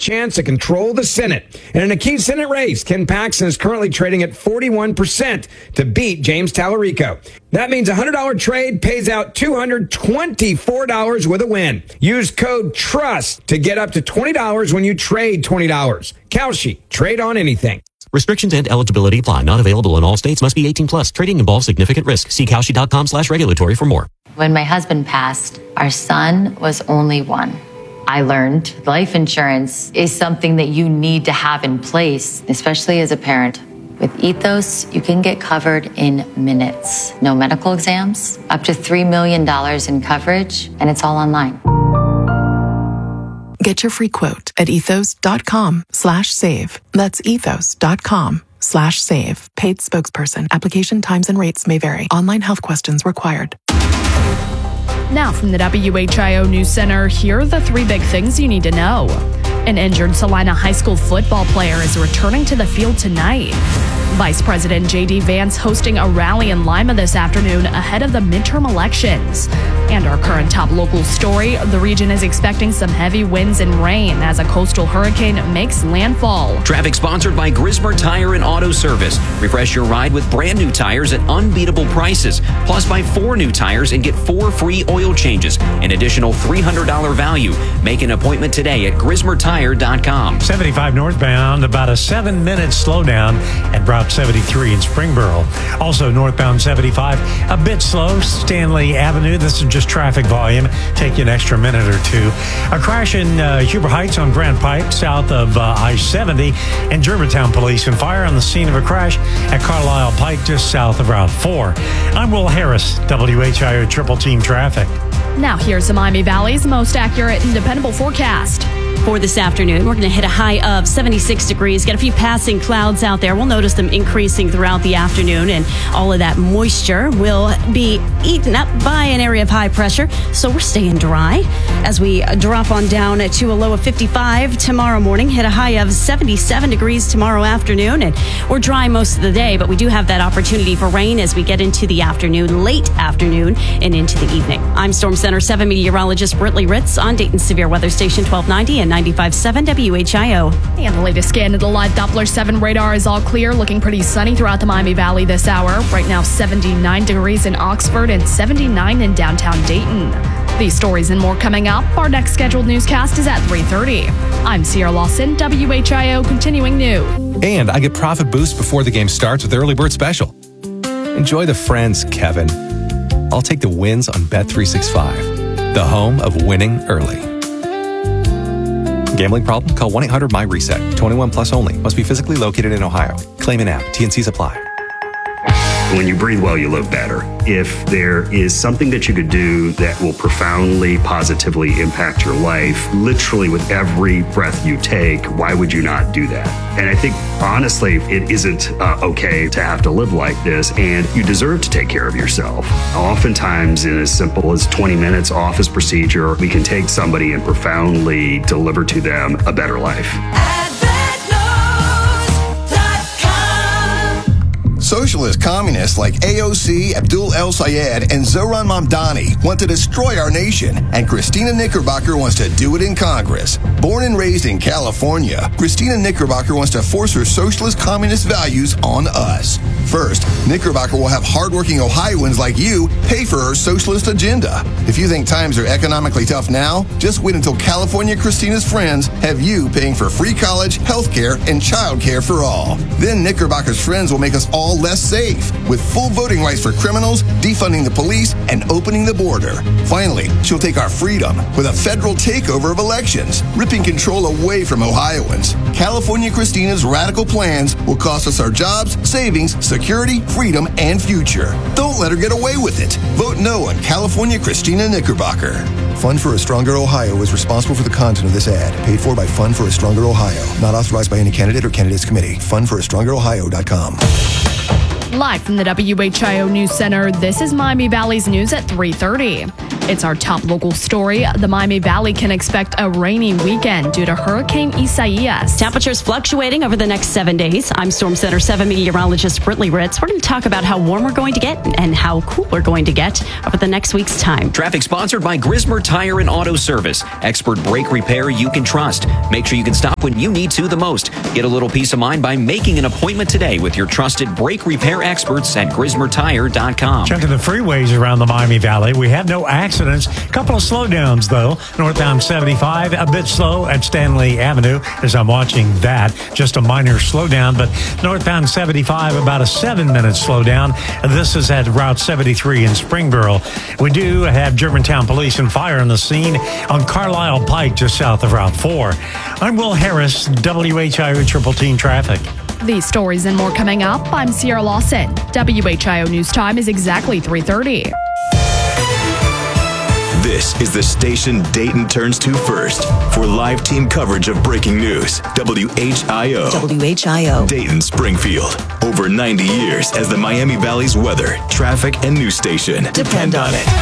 chance to control the Senate. And in a key Senate race, Ken Paxton is currently trading at 41% to beat James Tallarico. That means a $100 trade pays out $224 with a win. Use code TRUST to get up to $20 when you trade $20. Kalshi, trade on anything. Restrictions and eligibility apply. Not available in all states. Must be 18 plus. Trading involves significant risk. See Kalshi.com/regulatory for more. When my husband passed, our son was only one. I learned life insurance is something that you need to have in place, especially as a parent. With Ethos, you can get covered in minutes. No medical exams, up to $3 million in coverage, and it's all online. Get your free quote at ethos.com/save. That's ethos.com/save. Paid spokesperson. Application times and rates may vary. Online health questions required. Now from the WHIO News Center, here are the three big things you need to know. An injured Salina High School football player is returning to the field tonight. Vice President J.D. Vance hosting a rally in Lima this afternoon ahead of the midterm elections. And our current top local story, the region is expecting some heavy winds and rain as a coastal hurricane makes landfall. Traffic sponsored by Grismer Tire and Auto Service. Refresh your ride with brand new tires at unbeatable prices. Plus, buy 4 new tires and get 4 free oil changes. An additional $300 value. Make an appointment today at GrismerTire.com. 75 northbound, about a 7-minute slowdown at Route 73 in Springboro. Also northbound 75, a bit slow, Stanley Avenue. This is just traffic volume. Take you an extra minute or two. A crash in Huber Heights on Grand Pike, south of I-70, and Germantown police and fire on the scene of a crash at Carlisle Pike, just south of Route 4. I'm Will Harris, WHIO Triple Team Traffic. Now here's the Miami Valley's most accurate and dependable forecast. For this afternoon, we're going to hit a high of 76 degrees. Get a few passing clouds out there. We'll notice them increasing throughout the afternoon, and all of that moisture will be eaten up by an area of high pressure. So we're staying dry as we drop on down to a low of 55 tomorrow morning, hit a high of 77 degrees tomorrow afternoon, and we're dry most of the day, but we do have that opportunity for rain as we get into the afternoon, late afternoon, and into the evening. I'm Storm Center 7 meteorologist Britley Ritz on Dayton's Severe Weather Station 1290 and 95.7 WHIO. And the latest scan of the live Doppler 7 radar is all clear, looking pretty sunny throughout the Miami Valley this hour. Right now, 79 degrees in Oxford and 79 in downtown Dayton. These stories and more coming up. Our next scheduled newscast is at 3:30. I'm Sierra Lawson, WHIO Continuing News. And I get profit boost before the game starts with Early Bird Special. Enjoy the friends, Kevin. I'll take the wins on Bet365, the home of winning early. Gambling problem? Call 1-800-MY-RESET. 21 plus only. Must be physically located in Ohio. Claim an app. T&Cs apply. When you breathe well, you live better. If there is something that you could do that will profoundly, positively impact your life, literally with every breath you take, why would you not do that? And I think, honestly, it isn't okay to have to live like this, and you deserve to take care of yourself. Oftentimes, in as simple as 20 minutes office procedure, we can take somebody and profoundly deliver to them a better life. Socialist communists like AOC, Abdul El Sayed, and Zohran Mamdani want to destroy our nation, and Christina Knickerbocker wants to do it in Congress. Born and raised in California, Christina Knickerbocker wants to force her socialist communist values on us. First, Knickerbocker will have hardworking Ohioans like you pay for her socialist agenda. If you think times are economically tough now, just wait until California Christina's friends have you paying for free college, health care, and child care for all. Then Knickerbocker's friends will make us all less safe, with full voting rights for criminals, defunding the police, and opening the border. Finally, she'll take our freedom with a federal takeover of elections, ripping control away from Ohioans. California Christina's radical plans will cost us our jobs, savings, security, freedom, and future. Don't let her get away with it. Vote no on California Christina Knickerbocker. Fund for a Stronger Ohio is responsible for the content of this ad. Paid for by Fund for a Stronger Ohio. Not authorized by any candidate or candidates committee. FundForAStrongerOhio.com. Live from the WHIO News Center, this is Miami Valley's News at 3:30. It's our top local story. The Miami Valley can expect a rainy weekend due to Hurricane Isaias. Temperatures fluctuating over the next 7 days. I'm Storm Center 7 meteorologist Britley Ritz. We're going to talk about how warm we're going to get and how cool we're going to get over the next week's time. Traffic sponsored by Grismer Tire and Auto Service. Expert brake repair you can trust. Make sure you can stop when you need to the most. Get a little peace of mind by making an appointment today with your trusted brake repair experts at GrismerTire.com. Checking the freeways around the Miami Valley. We have no accidents. A couple of slowdowns, though. Northbound 75, a bit slow at Stanley Avenue as I'm watching that. Just a minor slowdown, but northbound 75, about a 7-minute slowdown. This is at Route 73 in Springboro. We do have Germantown Police and Fire on the scene on Carlisle Pike, just south of Route 4. I'm Will Harris, WHIO Triple Team Traffic. These stories and more coming up. I'm Sierra Lawson. WHIO News Time is exactly 3:30. This is the station Dayton turns to first for live team coverage of breaking news. WHIO. WHIO. Dayton, Springfield. Over 90 years as the Miami Valley's weather, traffic, and news station. Depend on it.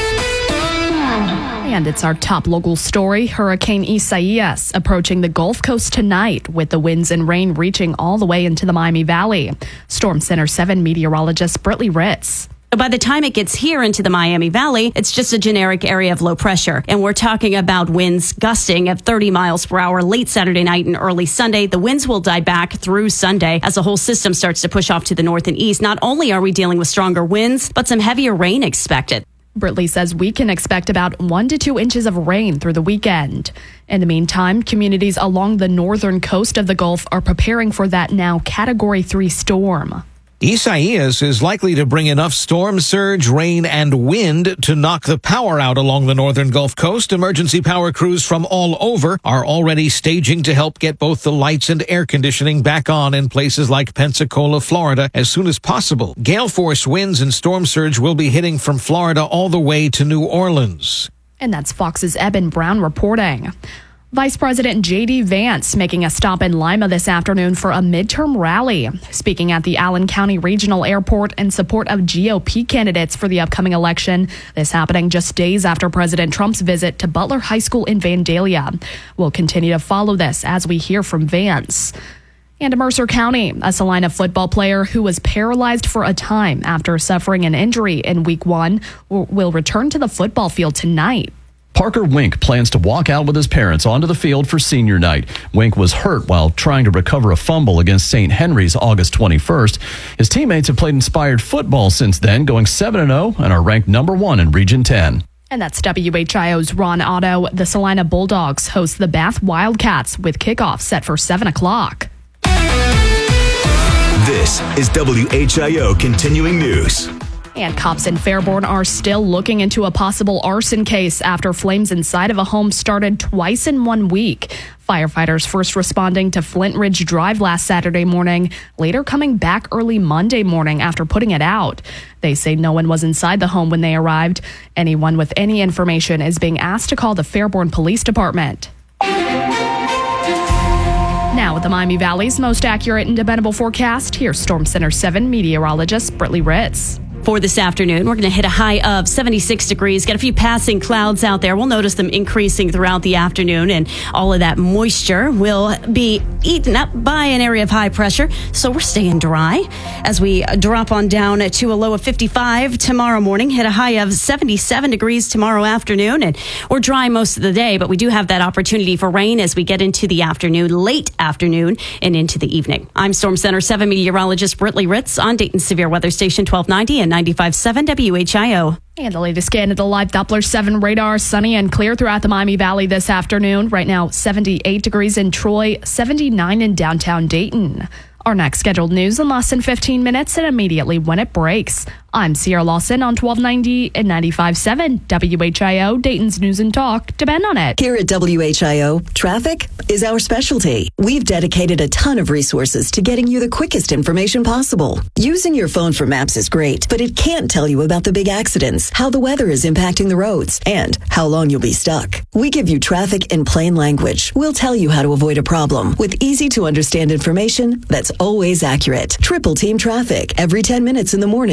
And it's our top local story. Hurricane Isaias approaching the Gulf Coast tonight with the winds and rain reaching all the way into the Miami Valley. Storm Center 7 meteorologist Britley Ritz. By the time it gets here into the Miami Valley, it's just a generic area of low pressure. And we're talking about winds gusting at 30 miles per hour late Saturday night and early Sunday. The winds will die back through Sunday as the whole system starts to push off to the north and east. Not only are we dealing with stronger winds, but some heavier rain expected. Britley says we can expect about 1 to 2 inches of rain through the weekend. In the meantime, communities along the northern coast of the Gulf are preparing for that now Category 3 storm. Isaias is likely to bring enough storm surge, rain, and wind to knock the power out along the northern Gulf Coast. Emergency power crews from all over are already staging to help get both the lights and air conditioning back on in places like Pensacola, Florida, as soon as possible. Gale force winds and storm surge will be hitting from Florida all the way to New Orleans. And that's Fox's Eben Brown reporting. Vice President J.D. Vance making a stop in Lima this afternoon for a midterm rally, speaking at the Allen County Regional Airport in support of GOP candidates for the upcoming election. This happening just days after President Trump's visit to Butler High School in Vandalia. We'll continue to follow this as we hear from Vance. And in Mercer County, a Salina football player who was paralyzed for a time after suffering an injury in Week 1 will return to the football field tonight. Parker Wink plans to walk out with his parents onto the field for senior night. Wink was hurt while trying to recover a fumble against St. Henry's August 21st. His teammates have played inspired football since then, going 7-0 and are ranked number 1 in Region 10. And that's WHIO's Ron Otto. The Salina Bulldogs host the Bath Wildcats with kickoff set for 7 o'clock. This is WHIO Continuing News. And cops in Fairborn are still looking into a possible arson case after flames inside of a home started twice in 1 week. Firefighters first responding to Flint Ridge Drive last Saturday morning, later coming back early Monday morning after putting it out. They say no one was inside the home when they arrived. Anyone with any information is being asked to call the Fairborn Police Department. Now with the Miami Valley's most accurate and dependable forecast, here's Storm Center 7 meteorologist Britley Ritz. For this afternoon, we're going to hit a high of 76 degrees. Got a few passing clouds out there. We'll notice them increasing throughout the afternoon, and all of that moisture will be eaten up by an area of high pressure. So we're staying dry as we drop on down to a low of 55 tomorrow morning, hit a high of 77 degrees tomorrow afternoon, and we're dry most of the day, but we do have that opportunity for rain as we get into the afternoon, late afternoon, and into the evening. I'm Storm Center 7 meteorologist Britley Ritz on Dayton's Severe Weather Station 1290 and 95.7 WHIO. And the latest scan of the live Doppler 7 radar, sunny and clear throughout the Miami Valley this afternoon. Right now, 78 degrees in Troy, 79 in downtown Dayton. Our next scheduled news in less than 15 minutes and immediately when it breaks. I'm Sierra Lawson on 1290 and 95.7 WHIO, Dayton's News and Talk. Depend on it. Here at WHIO, traffic is our specialty. We've dedicated a ton of resources to getting you the quickest information possible. Using your phone for maps is great, but it can't tell you about the big accidents, how the weather is impacting the roads, and how long you'll be stuck. We give you traffic in plain language. We'll tell you how to avoid a problem with easy to understand information that's always accurate. Triple Team Traffic every 10 minutes in the morning and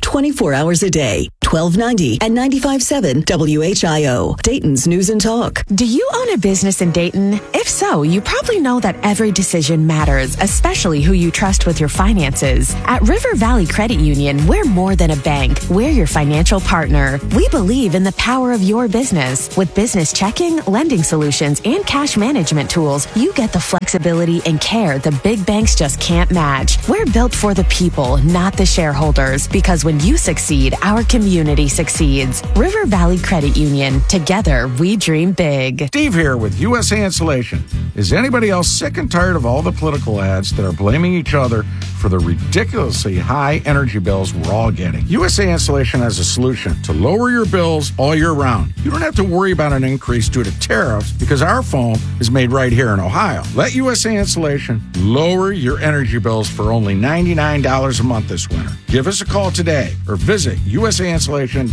24 hours a day. 1290 and 95.7 WHIO, Dayton's News and Talk. Do you own a business in Dayton? If so, you probably know that every decision matters, especially who you trust with your finances. At River Valley Credit Union, we're more than a bank. We're your financial partner. We believe in the power of your business. With business checking, lending solutions, and cash management tools, you get the flexibility and care the big banks just can't match. We're built for the people, not the shareholders, because when you succeed, our community succeeds. River Valley Credit Union. Together, we dream big. Steve here with USA Insulation. Is anybody else sick and tired of all the political ads that are blaming each other for the ridiculously high energy bills we're all getting? USA Insulation has a solution to lower your bills all year round. You don't have to worry about an increase due to tariffs because our foam is made right here in Ohio. Let USA Insulation lower your energy bills for only $99 a month this winter. Give us a call today or visit USAinsulation.net.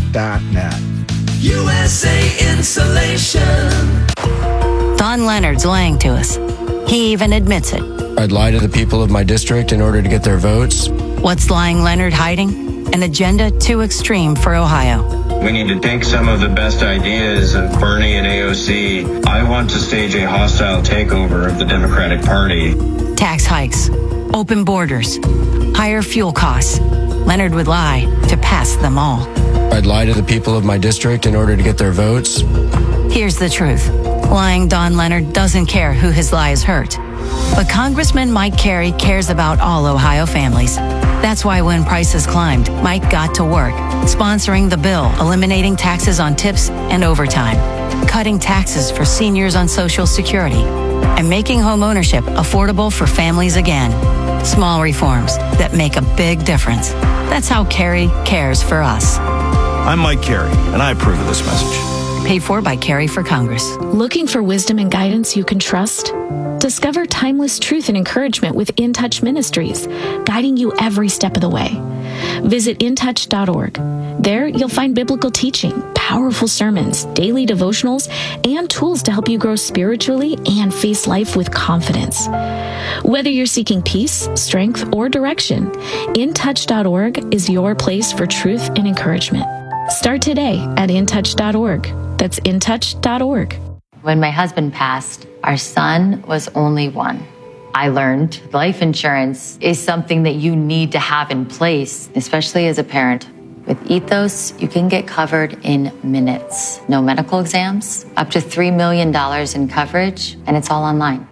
USA Insulation. Don Leonard's lying to us. He even admits it. I'd lie to the people of my district in order to get their votes. What's lying Leonard hiding? An agenda too extreme for Ohio. We need to take some of the best ideas of Bernie and AOC. I want to stage a hostile takeover of the Democratic Party. Tax hikes, open borders, higher fuel costs. Leonard would lie to pass them all. I'd lie to the people of my district in order to get their votes. Here's the truth. Lying Don Leonard doesn't care who his lies hurt. But Congressman Mike Carey cares about all Ohio families. That's why when prices climbed, Mike got to work, sponsoring the bill, eliminating taxes on tips and overtime, cutting taxes for seniors on Social Security, and making home ownership affordable for families again. Small reforms that make a big difference. That's how Carey cares for us. I'm Mike Carey, and I approve of this message. Paid for by Carey for Congress. Looking for wisdom and guidance you can trust? Discover timeless truth and encouragement with In Touch Ministries, guiding you every step of the way. Visit intouch.org. There, you'll find biblical teaching, powerful sermons, daily devotionals, and tools to help you grow spiritually and face life with confidence. Whether you're seeking peace, strength, or direction, intouch.org is your place for truth and encouragement. Start today at intouch.org. That's intouch.org. When my husband passed, our son was only one. I learned life insurance is something that you need to have in place, especially as a parent. With Ethos, you can get covered in minutes. No medical exams, up to $3 million in coverage, and it's all online.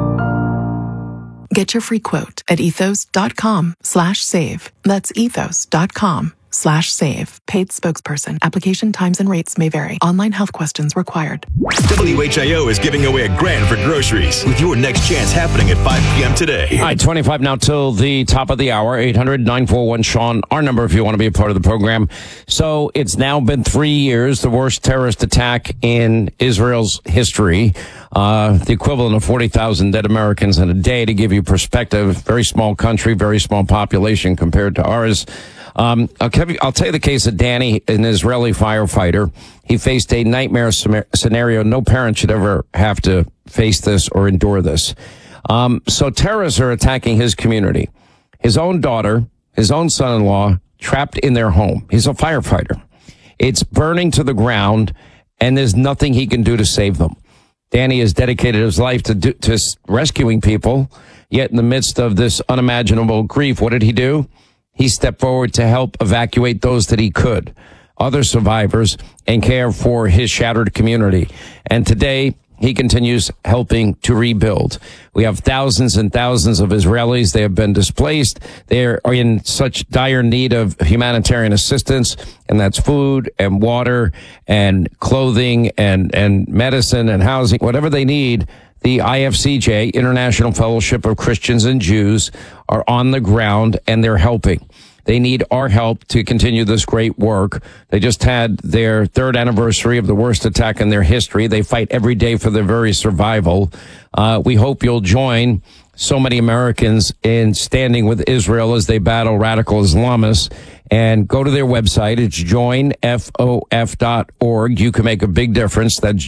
Get your free quote at ethos.com/save. That's ethos.com/save. Paid spokesperson. Application times and rates may vary. Online health questions required. WHIO is giving away $1,000 for groceries with your next chance happening at 5 p.m. today. All right, 25 now till the top of the hour. 800-941-SEAN, our number if you want to be a part of the program. So it's now been 3 years, the worst terrorist attack in Israel's history. The equivalent of 40,000 dead Americans in a day. To give you perspective, very small country, very small population compared to ours. I'll tell you the case of Danny, an Israeli firefighter. He faced a nightmare scenario. No parent should ever have to face this or endure this. So terrorists are attacking his community. His own daughter, his own son-in-law, trapped in their home. He's a firefighter. It's burning to the ground, and there's nothing he can do to save them. Danny has dedicated his life to rescuing people, yet in the midst of this unimaginable grief, what did he do? He stepped forward to help evacuate those that he could, other survivors, and care for his shattered community. And today, he continues helping to rebuild. We have thousands and thousands of Israelis. They have been displaced. They are in such dire need of humanitarian assistance, and that's food and water and clothing and medicine and housing, whatever they need. The IFCJ, International Fellowship of Christians and Jews, are on the ground, and they're helping. They need our help to continue this great work. They just had their 3rd anniversary of the worst attack in their history. They fight every day for their very survival. We hope you'll join so many Americans in standing with Israel as they battle radical Islamists. And go to their website. It's joinfof.org. You can make a big difference. That's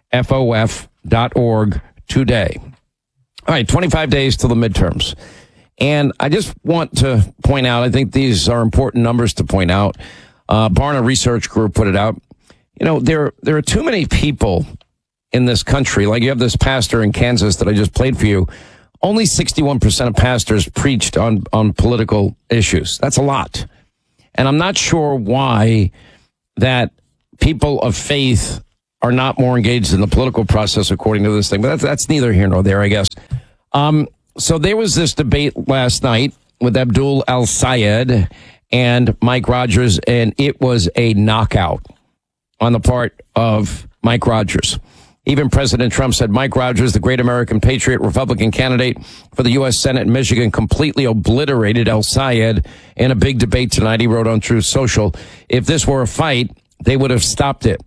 joinfof.org today. All right, 25 days till the midterms. And I just want to point out, I think these are important numbers to point out. Barna Research Group put it out. You know, there are too many people in this country. Like you have this pastor in Kansas that I just played for you. Only 61% of pastors preached on political issues. That's a lot. And I'm not sure why that people of faith are not more engaged in the political process according to this thing. But that's neither here nor there, I guess. So there was this debate last night with Abdul El-Sayed and Mike Rogers, and it was a knockout on the part of Mike Rogers. Even President Trump said Mike Rogers, the great American patriot Republican candidate for the U.S. Senate in Michigan, completely obliterated El-Sayed in a big debate tonight. He wrote on Truth Social, if this were a fight, they would have stopped it.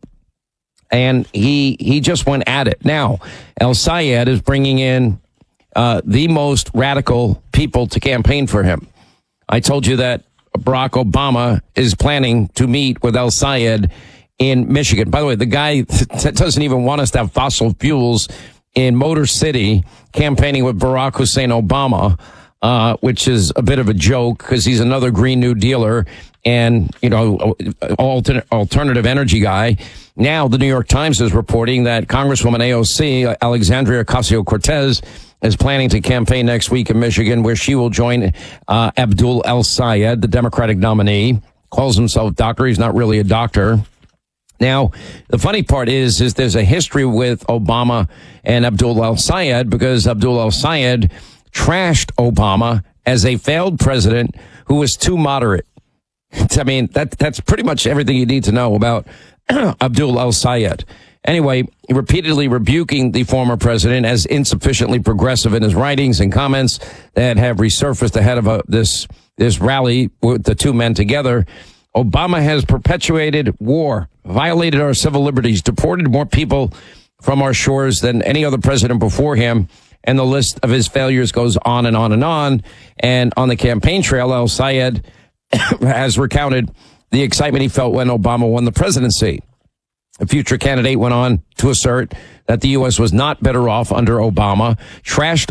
And he just went at it. Now, El-Sayed is bringing in the most radical people to campaign for him. I told you that Barack Obama is planning to meet with El-Sayed in Michigan. By the way, the guy that doesn't even want us to have fossil fuels in Motor City campaigning with Barack Hussein Obama, which is a bit of a joke because he's another Green New Dealer and, you know, alternative energy guy. Now, the New York Times is reporting that Congresswoman AOC, Alexandria Ocasio-Cortez, is planning to campaign next week in Michigan, where she will join Abdul El-Sayed, the Democratic nominee. Calls himself doctor. He's not really a doctor. Now, the funny part is there's a history with Obama and Abdul El-Sayed because Abdul El-Sayed trashed Obama as a failed president who was too moderate. I mean, that's pretty much everything you need to know about Abdul El-Sayed. Anyway, repeatedly rebuking the former president as insufficiently progressive in his writings and comments that have resurfaced ahead of this rally with the two men together. Obama has perpetuated war, violated our civil liberties, deported more people from our shores than any other president before him. And the list of his failures goes on and on and on. And on the campaign trail, El-Sayed has recounted the excitement he felt when Obama won the presidency. A future candidate went on to assert that the U.S. was not better off under Obama, trashed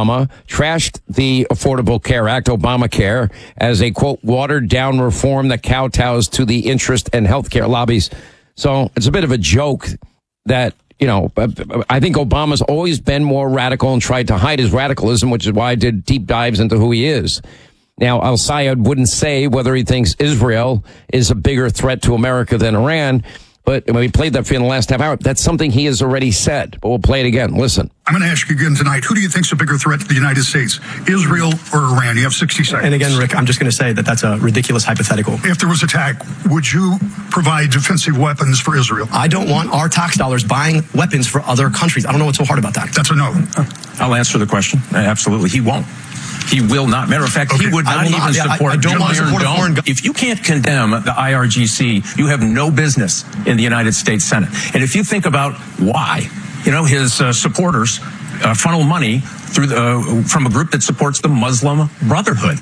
the Affordable Care Act, Obamacare, as a, quote, watered-down reform that kowtows to the interest and healthcare lobbies. So it's a bit of a joke that, you know, I think Obama's always been more radical and tried to hide his radicalism, which is why I did deep dives into who he is. Now, El-Sayed wouldn't say whether he thinks Israel is a bigger threat to America than Iran. But when we played that for you in the last half hour, that's something he has already said. But we'll play it again. Listen. I'm going to ask you again tonight, who do you think is a bigger threat to the United States, Israel or Iran? You have 60 seconds. And again, Rick, I'm just going to say that that's a ridiculous hypothetical. If there was attack, would you provide defensive weapons for Israel? I don't want our tax dollars buying weapons for other countries. I don't know what's so hard about that. That's a no. I'll answer the question. Absolutely. He won't. He will not. Matter of fact, he would not even support. I don't want to support a foreign government. If you can't condemn the IRGC, you have no business in the United States Senate. And if you think about why, you know, his supporters funnel money through from a group that supports the Muslim Brotherhood.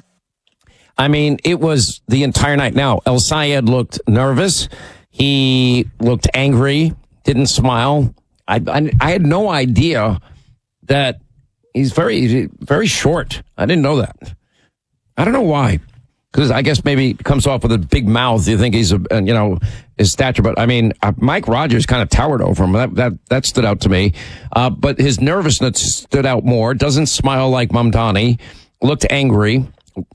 I mean, it was the entire night. Now, El-Sayed looked nervous. He looked angry. Didn't smile. I had no idea that. He's very, very short. I didn't know that. I don't know why. Because I guess maybe he comes off with a big mouth. You think he's, his stature. But, I mean, Mike Rogers kind of towered over him. That stood out to me. But his nervousness stood out more. Doesn't smile like Mamdani. Looked angry.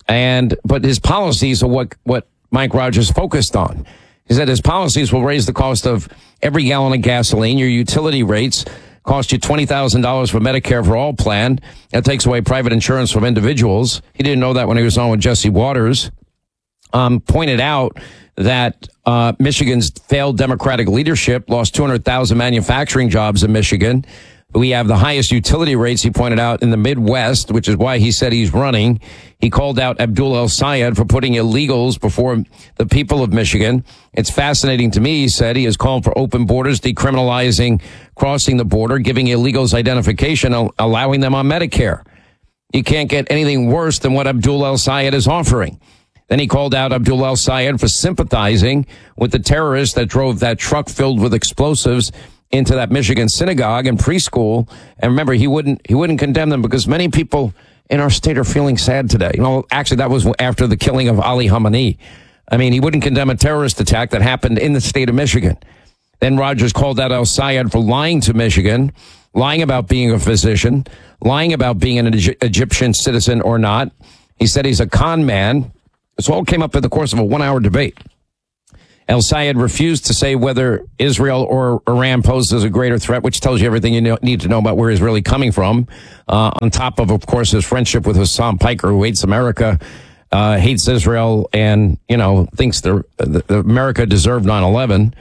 But his policies are what Mike Rogers focused on. He said his policies will raise the cost of every gallon of gasoline, your utility rates, cost you $20,000 for Medicare for All plan. That takes away private insurance from individuals. He didn't know that when he was on with Jesse Waters. Pointed out that Michigan's failed Democratic leadership lost 200,000 manufacturing jobs in Michigan. We have the highest utility rates, he pointed out, in the Midwest, which is why he said he's running. He called out Abdul El-Sayed for putting illegals before the people of Michigan. It's fascinating to me, he said. He has called for open borders, decriminalizing crossing the border, giving illegals identification, allowing them on Medicare. You can't get anything worse than what Abdul El-Sayed is offering. Then he called out Abdul El-Sayed for sympathizing with the terrorists that drove that truck filled with explosives into that Michigan synagogue and preschool. And remember, he wouldn't condemn them because many people in our state are feeling sad today. Actually, that was after the killing of Ali Khamenei. I mean, he wouldn't condemn a terrorist attack that happened in the state of Michigan. Then Rogers called out al-Sayed for lying to Michigan, lying about being a physician, lying about being an Egyptian citizen or not. He said he's a con man. This all came up in the course of a 1-hour debate. al-Sayed refused to say whether Israel or Iran poses a greater threat, which tells you everything you need to know about where he's really coming from. On top of course, his friendship with Hassan Piker, who hates America, hates Israel, and, thinks the America deserved 9/11.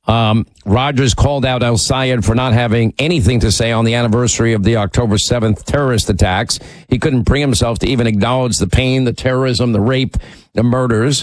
Rogers called out al-Sayed for not having anything to say on the anniversary of the October 7th terrorist attacks. He couldn't bring himself to even acknowledge the pain, the terrorism, the rape, the murders.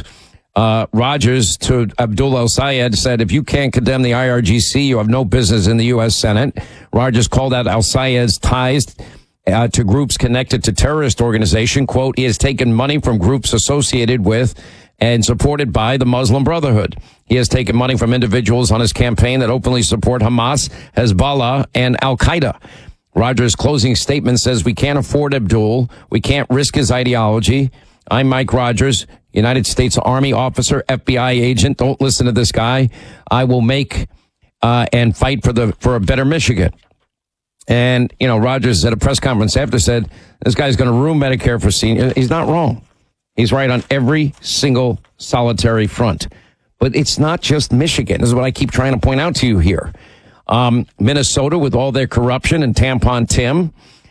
Rogers to Abdullah al-Sayed said, if you can't condemn the IRGC, you have no business in the U.S. Senate. Rogers called out al-Sayed's ties to groups connected to terrorist organization. Quote, he has taken money from groups associated with and supported by the Muslim Brotherhood. He has taken money from individuals on his campaign that openly support Hamas, Hezbollah, and Al-Qaeda. Rogers' closing statement says, we can't afford Abdul. We can't risk his ideology. I'm Mike Rogers, United States Army officer, FBI agent. Don't listen to this guy. I will make and fight for a better Michigan. And, Rogers at a press conference after said, this guy's going to ruin Medicare for seniors. He's not wrong. He's right on every single solitary front. But it's not just Michigan. This is what I keep trying to point out to you here. Minnesota, with all their corruption, and Tampon Tim,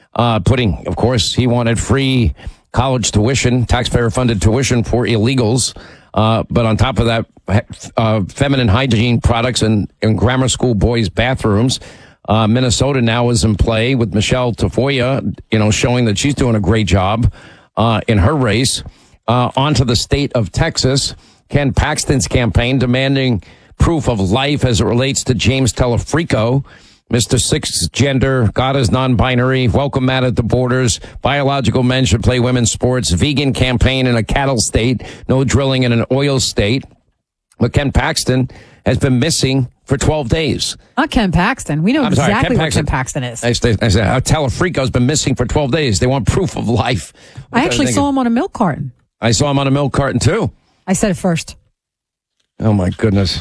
of course, he wanted free college tuition, taxpayer-funded tuition for illegals. But on top of that, feminine hygiene products in grammar school boys' bathrooms. Minnesota now is in play with Michelle Tafoya, showing that she's doing a great job in her race. Onto the state of Texas, Ken Paxton's campaign demanding proof of life as it relates to James Telefrico, Mr. Cisgender, God is non-binary, welcome Matt at the borders, biological men should play women's sports, vegan campaign in a cattle state, no drilling in an oil state. But Ken Paxton has been missing for 12 days. Not Ken Paxton. We know exactly what Ken Paxton is. I said, Telefrico's been missing for 12 days. They want proof of life. I actually saw him on a milk carton. I saw him on a milk carton, too. I said it first. Oh, my goodness.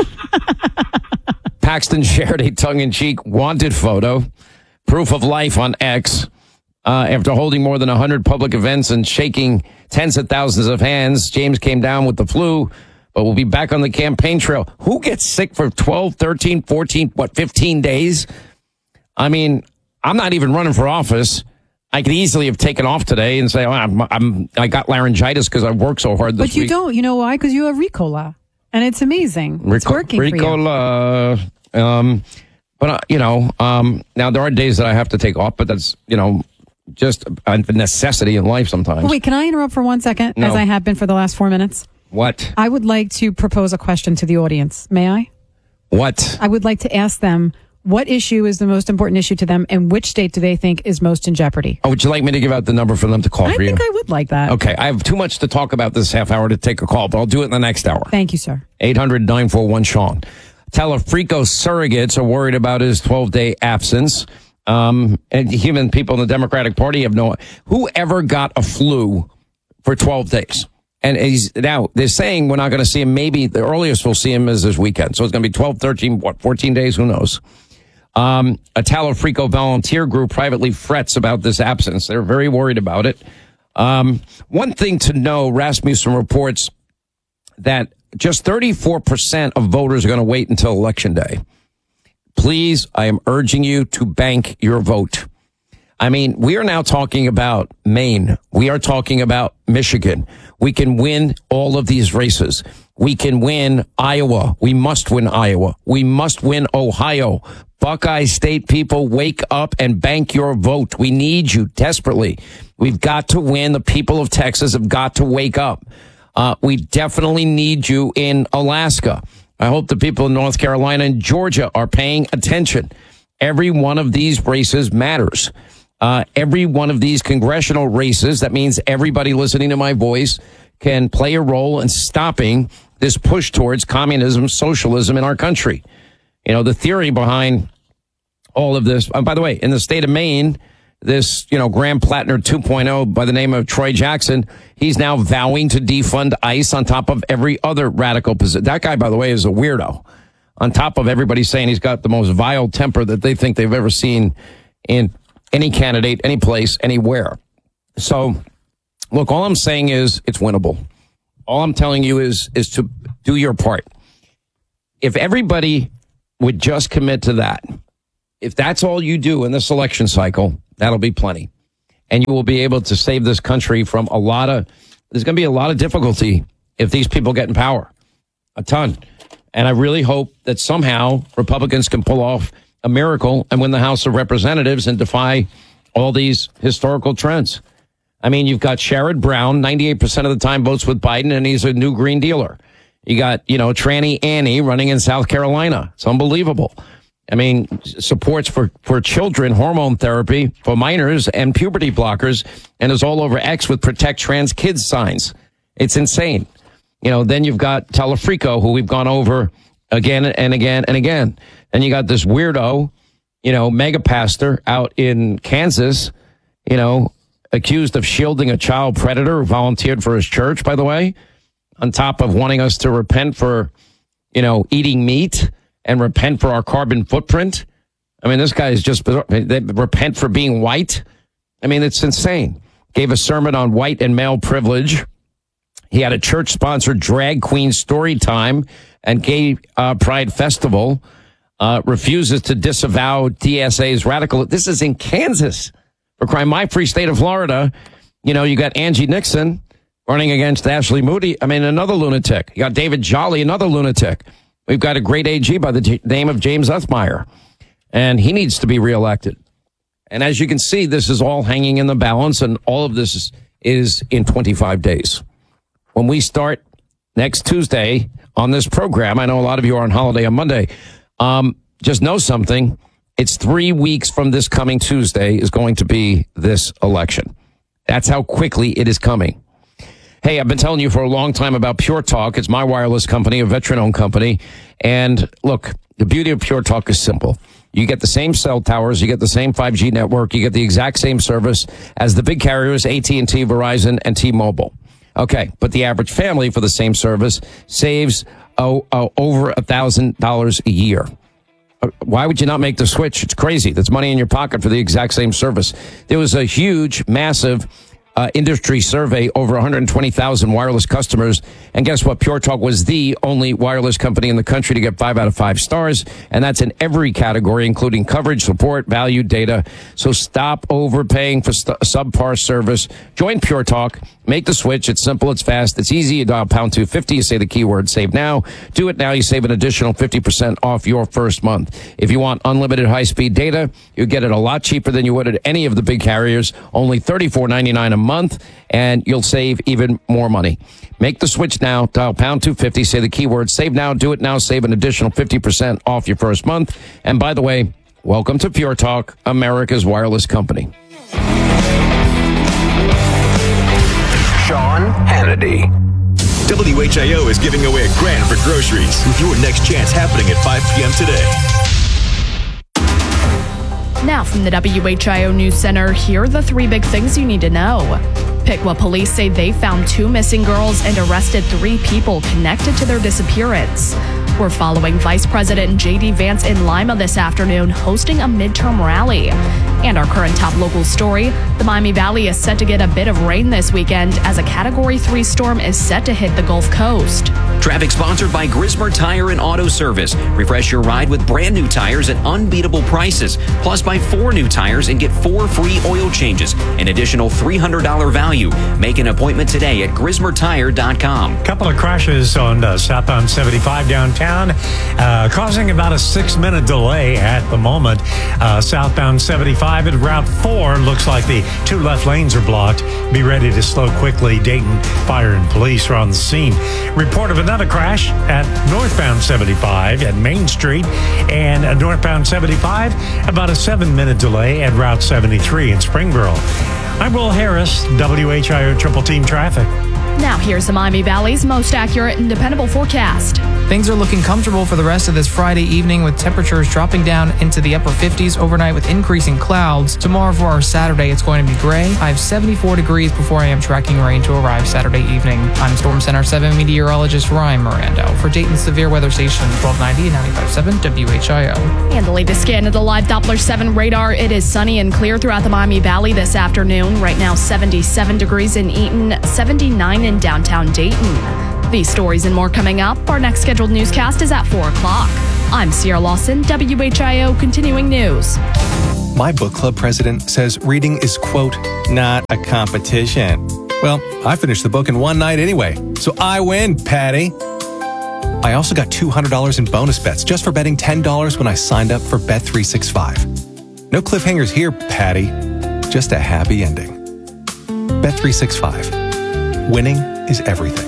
Paxton shared a tongue-in-cheek wanted photo, proof of life on X. After holding more than 100 public events and shaking tens of thousands of hands, James came down with the flu, but will be back on the campaign trail. Who gets sick for 12, 13, 14, 15 days? I mean, I'm not even running for office. I could easily have taken off today and say, I got laryngitis because I worked so hard this week. But you don't. You know why? Because you have Ricola. And it's amazing. It's working Ricola. For you. Now there are days that I have to take off, but that's, just a necessity in life sometimes. Well, wait, can I interrupt for 1 second, No. as I have been for the last 4 minutes? What? I would like to propose a question to the audience. May I? What? I would like to ask them, what issue is the most important issue to them, and which state do they think is most in jeopardy? Oh, would you like me to give out the number for them to call for you? I think I would like that. Okay, I have too much to talk about this half hour to take a call, but I'll do it in the next hour. Thank you, sir. 800-941-SEAN. Telefrico surrogates are worried about his 12-day absence. And even people in the Democratic Party have whoever got a flu for 12 days. And now they're saying we're not going to see him. Maybe the earliest we'll see him is this weekend. So it's going to be 12, 13, 14 days. Who knows? A Telefrico volunteer group privately frets about this absence. They're very worried about it. One thing to know, Rasmussen reports that just 34% of voters are going to wait until Election Day. Please, I am urging you to bank your vote. I mean, we are now talking about Maine. We are talking about Michigan. We can win all of these races. We can win Iowa. We must win Iowa. We must win Ohio. Buckeye State people, wake up and bank your vote. We need you desperately. We've got to win. The people of Texas have got to wake up. We definitely need you in Alaska. I hope the people in North Carolina and Georgia are paying attention. Every one of these races matters. Every one of these congressional races, that means everybody listening to my voice can play a role in stopping this push towards communism, socialism in our country. The theory behind all of this, by the way, in the state of Maine, this, Graham Plattner 2.0 by the name of Troy Jackson, he's now vowing to defund ICE on top of every other radical position. That guy, by the way, is a weirdo. On top of everybody saying he's got the most vile temper that they think they've ever seen in any candidate, any place, anywhere. So, look, all I'm saying is it's winnable. All I'm telling you is to do your part. If everybody would just commit to that, if that's all you do in this election cycle, that'll be plenty. And you will be able to save this country from there's going to be a lot of difficulty if these people get in power. A ton. And I really hope that somehow Republicans can pull off a miracle and win the House of Representatives and defy all these historical trends. I mean, you've got Sherrod Brown, 98% of the time votes with Biden, and he's a new Green Dealer. You got, Tranny Annie running in South Carolina. It's unbelievable. I mean, supports for children, hormone therapy for minors and puberty blockers, and is all over X with Protect Trans Kids signs. It's insane. Then you've got Telefrico, who we've gone over again and again and again. Then you got this weirdo, mega pastor out in Kansas, accused of shielding a child predator who volunteered for his church, by the way, on top of wanting us to repent for, eating meat and repent for our carbon footprint. I mean, this guy is just repent for being white. I mean, it's insane. Gave a sermon on white and male privilege. He had a church-sponsored drag queen story time and gay pride festival. Refuses to disavow DSA's radical. This is in Kansas. For crying, my free state of Florida. You got Angie Nixon running against Ashley Moody. I mean, another lunatic. You got David Jolly, another lunatic. We've got a great AG by the name of James Uthmeyer, and he needs to be reelected. And as you can see, this is all hanging in the balance, and all of this is in 25 days. When we start next Tuesday on this program, I know a lot of you are on holiday on Monday. Just know something. It's 3 weeks from this coming Tuesday is going to be this election. That's how quickly it is coming. Hey, I've been telling you for a long time about Pure Talk. It's my wireless company, a veteran-owned company. And look, the beauty of Pure Talk is simple. You get the same cell towers, you get the same 5G network, you get the exact same service as the big carriers, AT&T, Verizon, and T-Mobile. Okay, but the average family for the same service saves over $1,000 a year. Why would you not make the switch? It's crazy. That's money in your pocket for the exact same service. There was a huge, massive industry survey, over 120,000 wireless customers. And guess what? Pure Talk was the only wireless company in the country to get 5 out of 5 stars. And that's in every category, including coverage, support, value, data. So stop overpaying for subpar service. Join Pure Talk. Make the switch. It's simple. It's fast. It's easy. You dial pound 250. You say the keyword save now. Do it now. You save an additional 50% off your first month. If you want unlimited high-speed data, you get it a lot cheaper than you would at any of the big carriers. Only $34.99 a month, and you'll save even more money. Make the switch now. Dial pound 250. Say the keyword save now. Do it now. Save an additional 50% off your first month. And by the way, welcome to Pure Talk, America's wireless company. Sean Hannity. WHIO is giving away $1,000 for groceries with your next chance happening at 5 p.m. today. Now from the WHIO News Center, here are the 3 big things you need to know. Piqua police say they found 2 missing girls and arrested 3 people connected to their disappearance. We're following Vice President J.D. Vance in Lima this afternoon, hosting a midterm rally. And our current top local story, the Miami Valley is set to get a bit of rain this weekend as a Category 3 storm is set to hit the Gulf Coast. Traffic sponsored by Grismer Tire and Auto Service. Refresh your ride with brand new tires at unbeatable prices. Plus, buy 4 new tires and get 4 free oil changes. An additional $300 value. Make an appointment today at GrismerTire.com. Couple of crashes on southbound 75 downtown, causing about a 6-minute delay at the moment. Southbound 75 at Route 4, looks like the 2 left lanes are blocked. Be ready to slow quickly. Dayton Fire and Police are on the scene. Report of another crash at northbound 75 at Main Street, and northbound 75, about a 7-minute delay at Route 73 in Springboro. I'm Will Harris, WHIO Triple Team Traffic. Now here's the Miami Valley's most accurate and dependable forecast. Things are looking comfortable for the rest of this Friday evening, with temperatures dropping down into the upper 50s overnight with increasing clouds. Tomorrow for our Saturday, it's going to be gray. I have 74 degrees before I am tracking rain to arrive Saturday evening. I'm Storm Center 7 meteorologist Ryan Mirando for Dayton's Severe Weather Station 1290 and 95.7 WHIO. And the latest scan of the live Doppler 7 radar. It is sunny and clear throughout the Miami Valley this afternoon. Right now, 77 degrees in Eaton, 79 in downtown Dayton. These stories and more coming up. Our next scheduled newscast is at 4 o'clock. I'm Sierra Lawson, WHIO Continuing News. My book club president says reading is, quote, not a competition. Well, I finished the book in one night anyway, so I win, Patty. I also got $200 in bonus bets just for betting $10 when I signed up for Bet365. No cliffhangers here, Patty. Just a happy ending. Bet365. Winning is everything.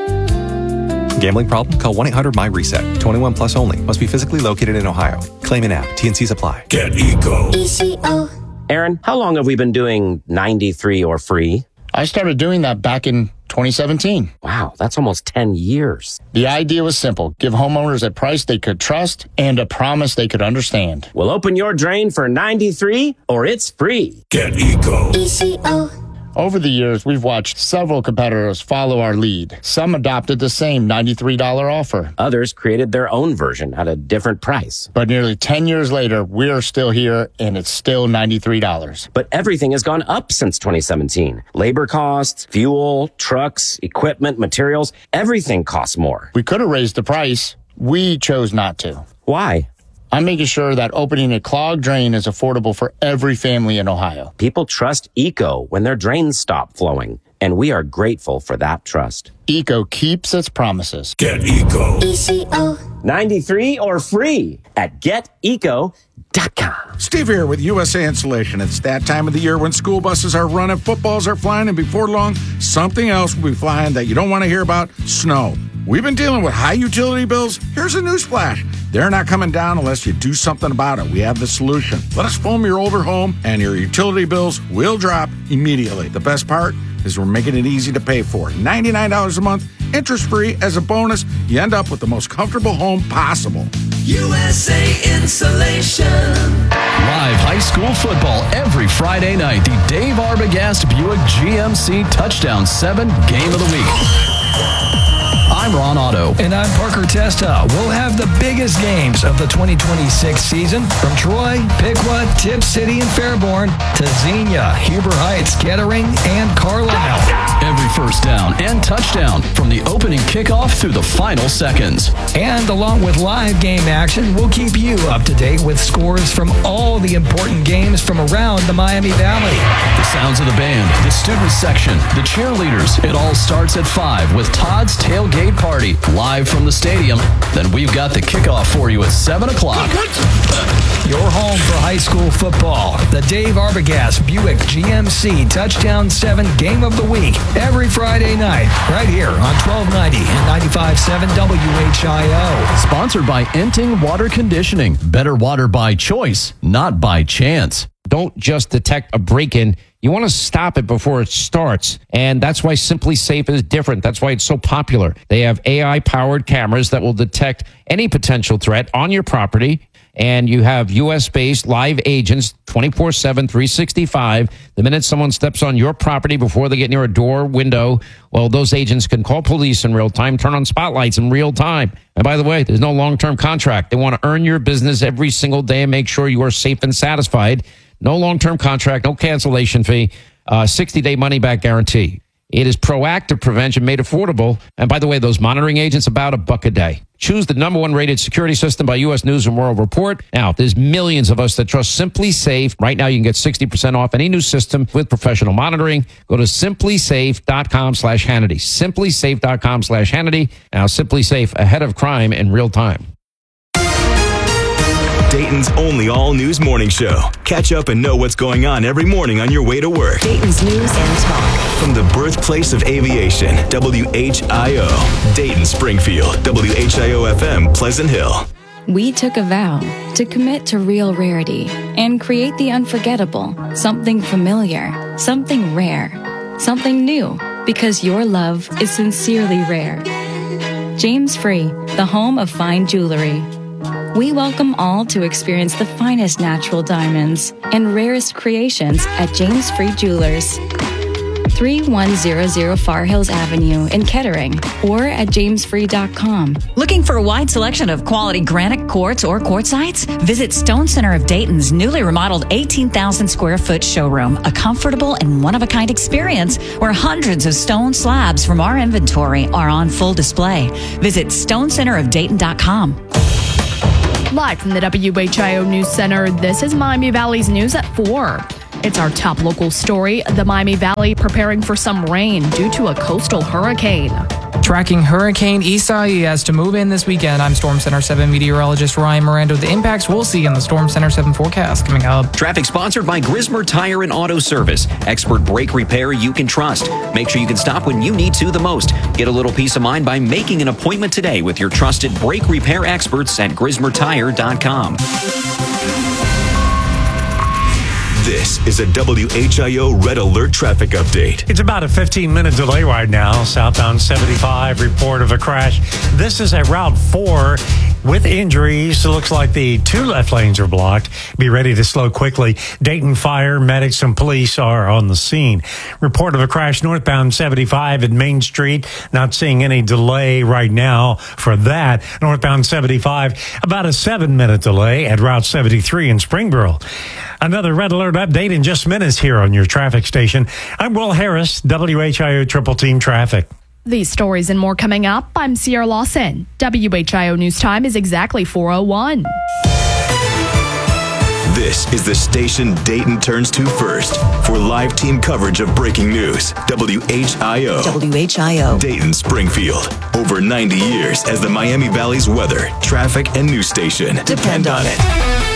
Gambling problem? Call 1-800-MY-RESET. 21 plus only. Must be physically located in Ohio. Claim in app. T&Cs apply. Get Eco. ECO. Aaron, how long have we been doing 93 or free? I started doing that back in 2017. Wow, that's almost 10 years. The idea was simple. Give homeowners a price they could trust and a promise they could understand. Well, open your drain for 93 or it's free. Get Eco. ECO. Over the years, we've watched several competitors follow our lead. Some adopted the same $93 offer. Others created their own version at a different price. But nearly 10 years later, we're still here, and it's still $93. But everything has gone up since 2017. Labor costs, fuel, trucks, equipment, materials, everything costs more. We could have raised the price. We chose not to. Why? I'm making sure that opening a clogged drain is affordable for every family in Ohio. People trust Eco when their drains stop flowing, and we are grateful for that trust. Eco keeps its promises. Get Eco. ECO. 93 or free at geteco.com. Steve here with USA Insulation. It's that time of the year when school buses are running, footballs are flying, and before long, something else will be flying that you don't want to hear about: snow. We've been dealing with high utility bills. Here's a newsflash. They're not coming down unless you do something about it. We have the solution. Let us foam your older home, and your utility bills will drop immediately. The best part is we're making it easy to pay for. $99 a month, interest-free. As a bonus, you end up with the most comfortable home possible. USA Insulation. Live high school football every Friday night. The Dave Arbogast Buick GMC Touchdown 7 Game of the Week. I'm Ron Otto. And I'm Parker Testa. We'll have the biggest games of the 2026 season from Troy, Piqua, Tip City, and Fairborn to Xenia, Huber Heights, Kettering, and Carlisle. Every first down and touchdown from the opening kickoff through the final seconds. And along with live game action, we'll keep you up to date with scores from all the important games from around the Miami Valley. The sounds of the band, the student section, the cheerleaders. It all starts at 5 with Todd's Tailgate Party live from the stadium. Then we've got the kickoff for you at 7 o'clock. Your home for high school football. The Dave Arbogast Buick GMC Touchdown 7 Game of the Week. Every Friday night, right here on 1290 and 95.7 WHIO. Sponsored by Enting Water Conditioning. Better water by choice, not by chance. Don't just detect a break-in. You want to stop it before it starts. And that's why Simply Safe is different. That's why it's so popular. They have AI-powered cameras that will detect any potential threat on your property. And you have U.S.-based live agents 24/7, 365. The minute someone steps on your property before they get near a door, window, well, those agents can call police in real time, turn on spotlights in real time. And by the way, there's no long-term contract. They want to earn your business every single day and make sure you are safe and satisfied. No long-term contract, no cancellation fee, 60-day money-back guarantee. It is proactive prevention made affordable. And by the way, those monitoring agents, about $1 a day. Choose the #1 rated security system by U.S. News and World Report. Now, there's millions of us that trust Simply Safe. Right now, you can get 60% off any new system with professional monitoring. Go to simplysafe.com/Hannity. Simplysafe.com/Hannity. Now, Simply Safe, ahead of crime in real time. Dayton's only all-news morning show. Catch up and know what's going on every morning on your way to work. Dayton's News and Talk. From the birthplace of aviation, WHIO. Dayton, Springfield, WHIO-FM, Pleasant Hill. We took a vow to commit to real rarity and create the unforgettable, something familiar, something rare, something new, because your love is sincerely rare. James Free, the home of fine jewelry. We welcome all to experience the finest natural diamonds and rarest creations at James Free Jewelers. 3100 Far Hills Avenue in Kettering or at jamesfree.com. Looking for a wide selection of quality granite quartz or quartzites? Visit Stone Center of Dayton's newly remodeled 18,000 square foot showroom, a comfortable and one-of-a-kind experience where hundreds of stone slabs from our inventory are on full display. Visit stonecenterofdayton.com. Live from the WHIO News Center, this is Miami Valley's News at 4. It's our top local story. The Miami Valley preparing for some rain due to a coastal hurricane. Tracking Hurricane Isaias to move in this weekend, I'm Storm Center 7 meteorologist Ryan Miranda with the impacts we'll see in the Storm Center 7 forecast coming up. Traffic sponsored by Grismer Tire and Auto Service. Expert brake repair you can trust. Make sure you can stop when you need to the most. Get a little peace of mind by making an appointment today with your trusted brake repair experts at GrismerTire.com. This is a WHIO Red Alert traffic update. It's about a 15-minute delay right now. Southbound 75, report of a crash. This is at Route 4 with injuries. It looks like the 2 left lanes are blocked. Be ready to slow quickly. Dayton Fire, medics, and police are on the scene. Report of a crash northbound 75 at Main Street. Not seeing any delay right now for that. Northbound 75, about a 7-minute delay at Route 73 in Springboro. Another Red Alert update in just minutes here on your traffic station. I'm Will Harris, WHIO Triple Team Traffic. These stories and more coming up. I'm Sierra Lawson. WHIO News Time is exactly 4:01. This is the station Dayton turns to first for live team coverage of breaking news. WHIO. WHIO. Dayton Springfield. Over 90 years as the Miami Valley's weather, traffic, and news station. Depend on it.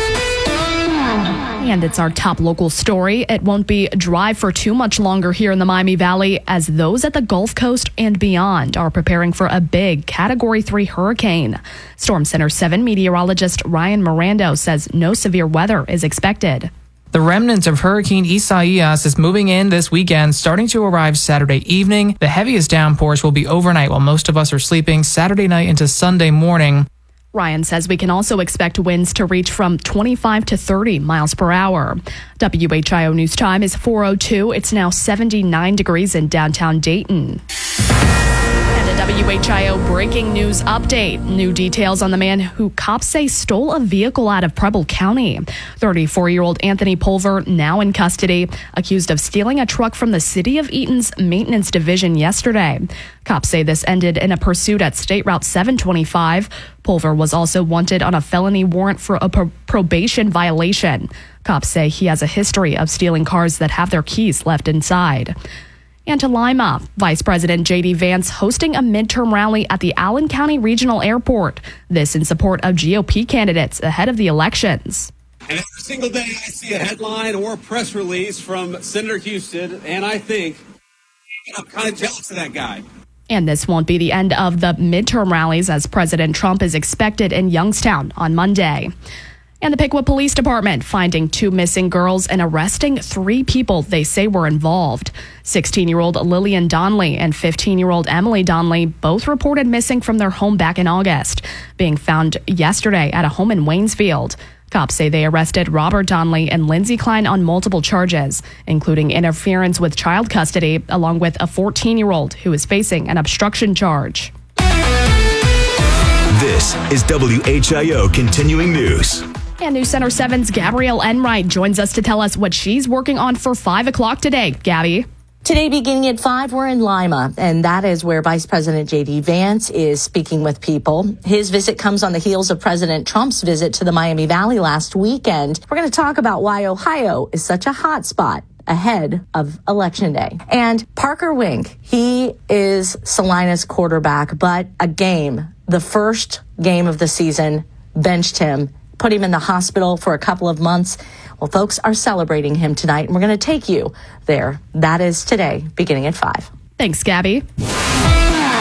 And it's our top local story. It won't be dry for too much longer here in the Miami Valley as those at the Gulf Coast and beyond are preparing for a big Category 3 hurricane. Storm Center 7 meteorologist Ryan Miranda says no severe weather is expected. The remnants of Hurricane Isaias is moving in this weekend, starting to arrive Saturday evening. The heaviest downpours will be overnight while most of us are sleeping Saturday night into Sunday morning. Ryan says we can also expect winds to reach from 25 to 30 miles per hour. WHIO News Time is 4:02. It's now 79 degrees in downtown Dayton. And a WHIO breaking news update. New details on the man who cops say stole a vehicle out of Preble County. 34-year-old Anthony Pulver, now in custody, accused of stealing a truck from the City of Eaton's maintenance division yesterday. Cops say this ended in a pursuit at State Route 725. Pulver was also wanted on a felony warrant for a probation violation. Cops say he has a history of stealing cars that have their keys left inside. And to Lima, Vice President J.D. Vance hosting a midterm rally at the Allen County Regional Airport. This in support of GOP candidates ahead of the elections. And every single day I see a headline or a press release from Senator Houston, and I think I'm kind of jealous of that guy. And this won't be the end of the midterm rallies as President Trump is expected in Youngstown on Monday. And the Piqua Police Department finding 2 missing girls and arresting 3 people they say were involved. 16-year-old Lillian Donnelly and 15-year-old Emily Donnelly both reported missing from their home back in August, being found yesterday at a home in Waynesfield. Cops say they arrested Robert Donnelly and Lindsay Klein on multiple charges, including interference with child custody, along with a 14-year-old who is facing an obstruction charge. This is WHIO Continuing News. And News Center 7's Gabrielle Enright joins us to tell us what she's working on for 5 o'clock today. Gabby. Today, beginning at 5, we're in Lima, and that is where Vice President J.D. Vance is speaking with people. His visit comes on the heels of President Trump's visit to the Miami Valley last weekend. We're going to talk about why Ohio is such a hot spot ahead of Election Day. And Parker Wink, he is Salina's quarterback, but the first game of the season, benched him, put him in the hospital for a couple of months. Well, folks are celebrating him tonight, and we're going to take you there. That is today, beginning at 5. Thanks, Gabby.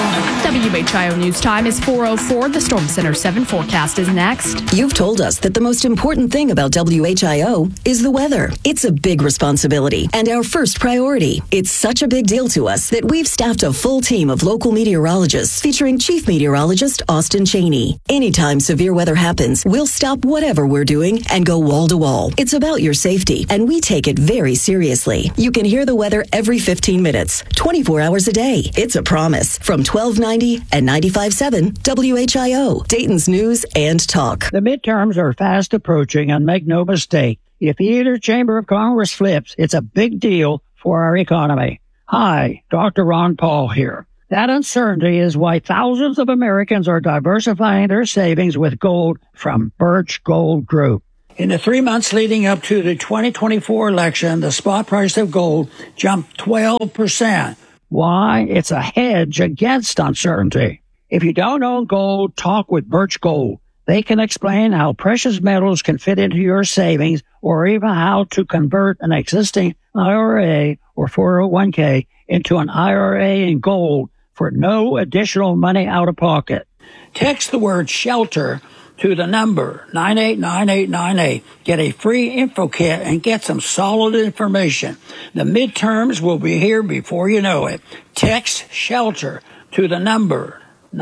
WHIO News Time is 4:04. The Storm Center 7 forecast is next. You've told us that the most important thing about WHIO is the weather. It's a big responsibility and our first priority. It's such a big deal to us that we've staffed a full team of local meteorologists featuring Chief Meteorologist Austin Cheney. Anytime severe weather happens, we'll stop whatever we're doing and go wall to wall. It's about your safety, and we take it very seriously. You can hear the weather every 15 minutes, 24 hours a day. It's a promise. From 1290 and 95.7 WHIO, Dayton's News and Talk. The midterms are fast approaching, and make no mistake, if either chamber of Congress flips, it's a big deal for our economy. Hi, Dr. Ron Paul here. That uncertainty is why thousands of Americans are diversifying their savings with gold from Birch Gold Group. In the 3 months leading up to the 2024 election, the spot price of gold jumped 12%. Why? It's a hedge against uncertainty. If you don't own gold, talk with Birch Gold. They can explain how precious metals can fit into your savings, or even how to convert an existing IRA or 401k into an IRA in gold for no additional money out of pocket. Text the word SHELTER to the number 989898. Get a free info kit and get some solid information. The midterms will be here before you know it. Text SHELTER to the number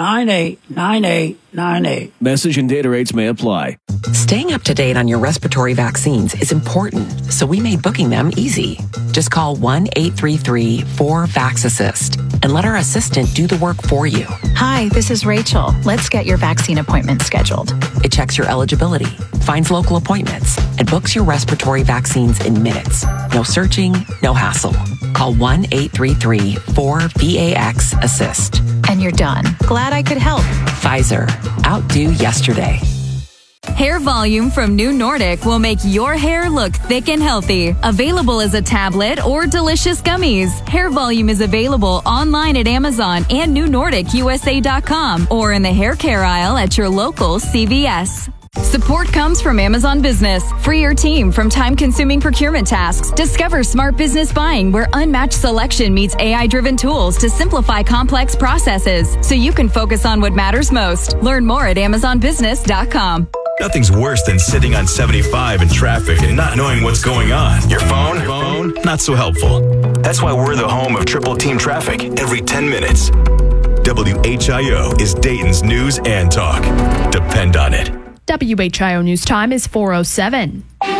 989898. Message and data rates may apply. Staying up to date on your respiratory vaccines is important, so we made booking them easy. Just call 1-833-4VAX-ASSIST and let our assistant do the work for you. Hi, this is Rachel. Let's get your vaccine appointment scheduled. It checks your eligibility, finds local appointments, and books your respiratory vaccines in minutes. No searching, no hassle. Call 1-833-4VAX-ASSIST. And you're done. Glad I could help. Pfizer. Outdo yesterday. Hair Volume from New Nordic will make your hair look thick and healthy. Available as a tablet or delicious gummies. Hair Volume is available online at Amazon and NewNordicUSA.com or in the hair care aisle at your local CVS. Support comes from Amazon Business. Free your team from time-consuming procurement tasks. Discover smart business buying where unmatched selection meets AI-driven tools to simplify complex processes so you can focus on what matters most. Learn more at AmazonBusiness.com. Nothing's worse than sitting on 75 in traffic and not knowing what's going on. Your phone? Not so helpful. That's why we're the home of Triple Team Traffic every 10 minutes. WHIO is Dayton's News and Talk. Depend on it. WHIO News Time is 4:07.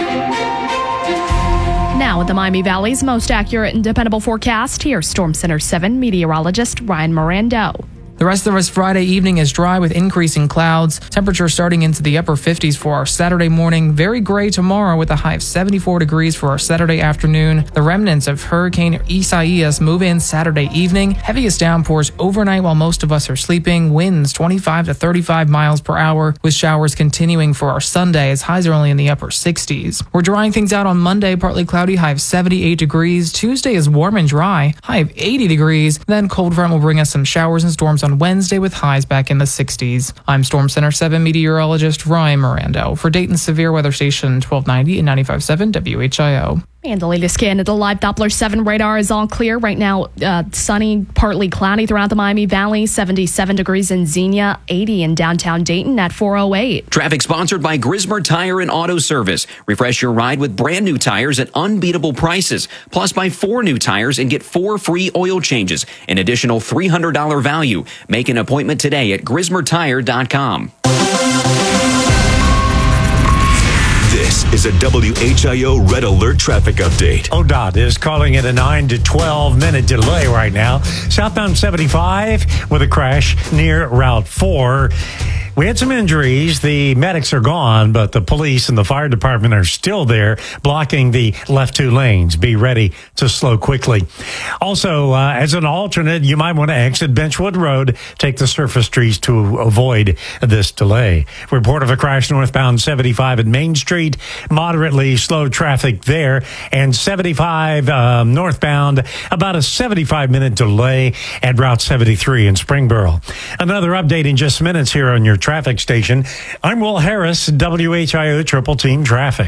Now at the Miami Valley's most accurate and dependable forecast, here's Storm Center 7 meteorologist Ryan Mirando. The rest of us Friday evening is dry with increasing clouds. Temperature starting into the upper 50s for our Saturday morning. Very gray tomorrow with a high of 74 degrees for our Saturday afternoon. The remnants of Hurricane Isaias move in Saturday evening. Heaviest downpours overnight while most of us are sleeping. Winds 25 to 35 miles per hour with showers continuing for our Sunday as highs are only in the upper 60s. We're drying things out on Monday, partly cloudy, high of 78 degrees. Tuesday is warm and dry, high of 80 degrees. Then cold front will bring us some showers and storms on Wednesday with highs back in the 60s. I'm Storm Center 7 meteorologist Ryan Mirando for Dayton's Severe Weather Station 1290 and 95.7 WHIO. And the latest scan of the live Doppler 7 radar is all clear. Right now, sunny, partly cloudy throughout the Miami Valley, 77 degrees in Xenia, 80 in downtown Dayton at 4:08. Traffic sponsored by Grismer Tire and Auto Service. Refresh your ride with brand new tires at unbeatable prices. Plus, buy 4 new tires and get 4 free oil changes. An additional $300 value. Make an appointment today at GrismerTire.com. This is a WHIO Red Alert traffic update. ODOT is calling it a 9 to 12 minute delay right now. Southbound 75 with a crash near Route 4. We had some injuries. The medics are gone, but the police and the fire department are still there blocking the left 2 lanes. Be ready to slow quickly. Also, as an alternate, you might want to exit Benchwood Road. Take the surface streets to avoid this delay. Report of a crash northbound 75 at Main Street. Moderately slow traffic there. And 75 northbound, about a 75-minute delay at Route 73 in Springboro. Another update in just minutes here on your traffic station. I'm Will Harris, WHIO Triple Team Traffic.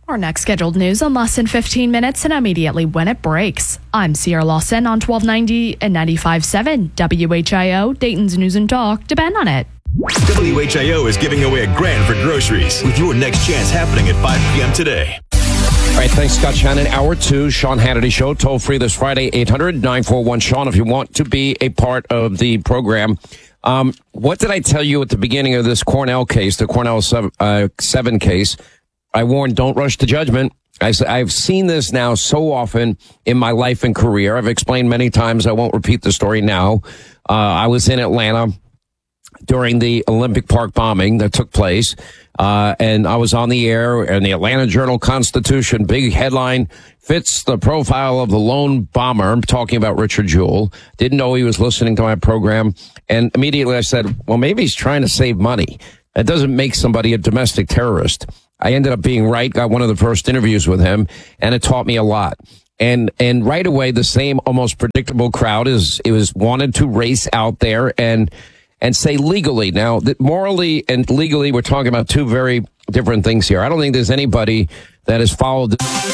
Our next scheduled news in less than 15 minutes and immediately when it breaks. I'm Sierra Lawson on 1290 and 95.7 WHIO, Dayton's News and Talk. Depend on it. WHIO is giving away $1,000 for groceries with your next chance happening at 5 p.m. today. All right, thanks, Scott Shannon. Hour 2, Sean Hannity Show, toll free this Friday, 800-941-SEAN, if you want to be a part of the program. What did I tell you at the beginning of this Cornell case, the Cornell 7 case? I warned, don't rush to judgment. I've seen this now so often in my life and career. I've explained many times. I won't repeat the story now. I was in Atlanta during the Olympic Park bombing that took place. And I was on the air, and the Atlanta Journal-Constitution, big headline, fits the profile of the lone bomber. I'm talking about Richard Jewell. Didn't know he was listening to my program. And immediately I said, well, maybe he's trying to save money. That doesn't make somebody a domestic terrorist. I ended up being right, got one of the first interviews with him, and it taught me a lot. And right away, the same almost predictable crowd wanted to race out there and say legally. Now, morally and legally, we're talking about two very different things here. I don't think there's anybody that has followed.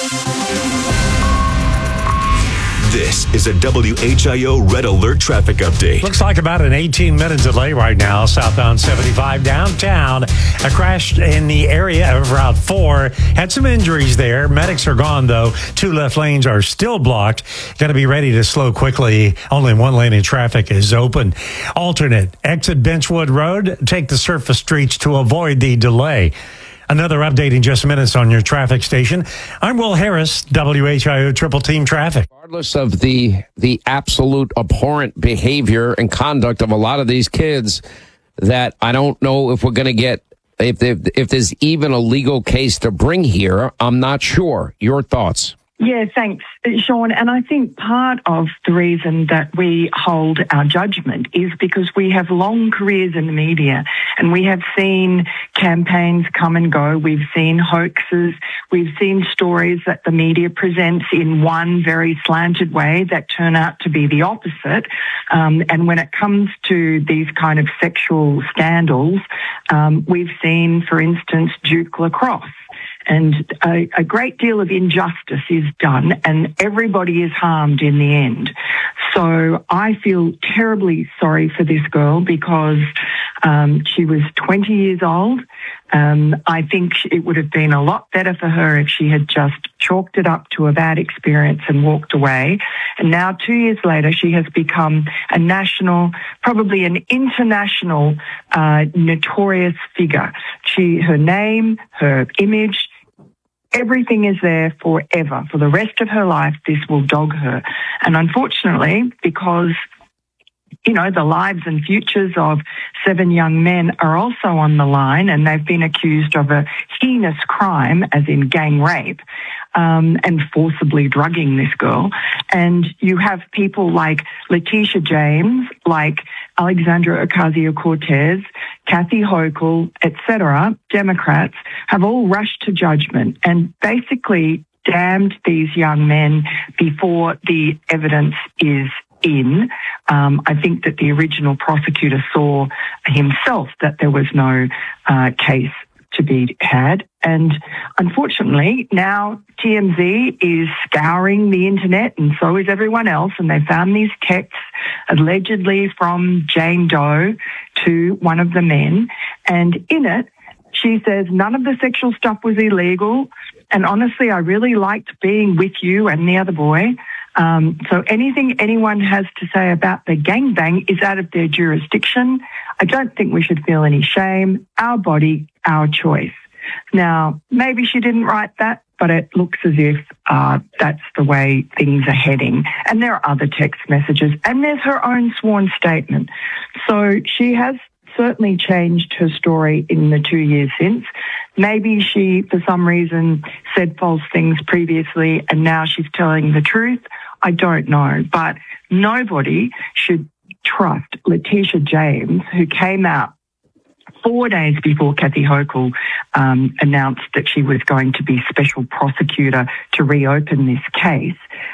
This is a WHIO Red Alert traffic update. Looks like about an 18-minute delay right now, southbound 75 downtown. A crash in the area of Route 4. Had some injuries there. Medics are gone, though. 2 left lanes are still blocked. Going to be ready to slow quickly. Only 1 lane of traffic is open. Alternate, exit Benchwood Road. Take the surface streets to avoid the delay. Another update in just minutes on your traffic station. I'm Will Harris, WHIO Triple Team Traffic. Regardless of the absolute abhorrent behavior and conduct of a lot of these kids, that I don't know if we're going to get, if there's even a legal case to bring here. I'm not sure. Your thoughts? Yeah, thanks, Sean. And I think part of the reason that we hold our judgment is because we have long careers in the media and we have seen campaigns come and go. We've seen hoaxes. We've seen stories that the media presents in one very slanted way that turn out to be the opposite. And when it comes to these kind of sexual scandals, we've seen, for instance, Duke Lacrosse. And a great deal of injustice is done and everybody is harmed in the end. So I feel terribly sorry for this girl because she was 20 years old. I think it would have been a lot better for her if she had just chalked it up to a bad experience and walked away. And now 2 years later, she has become a national, probably an international, notorious figure. Her name, her image, everything is there forever. For the rest of her life, this will dog her. And unfortunately, because, you know, the lives and futures of 7 young men are also on the line, and they've been accused of a heinous crime, as in gang rape, and forcibly drugging this girl. And you have people like Letitia James, like Alexandra Ocasio-Cortez, Kathy Hochul, etc., Democrats, have all rushed to judgment and basically damned these young men before the evidence is in. I think that the original prosecutor saw himself that there was no case to be had. And unfortunately, now TMZ is scouring the internet, and so is everyone else, and they found these texts allegedly from Jane Doe to one of the men. And in it, she says, none of the sexual stuff was illegal. And honestly, I really liked being with you and the other boy. So anything anyone has to say about the gangbang is out of their jurisdiction. I don't think we should feel any shame. Our body, our choice. Now, maybe she didn't write that, but it looks as if that's the way things are heading. And there are other text messages, and there's her own sworn statement. So she has certainly changed her story in the 2 years since. Maybe she, for some reason, said false things previously, and now she's telling the truth. I don't know, but nobody should trust Letitia James, who came out 4 days before Kathy Hochul announced that she was going to be special prosecutor to reopen this case,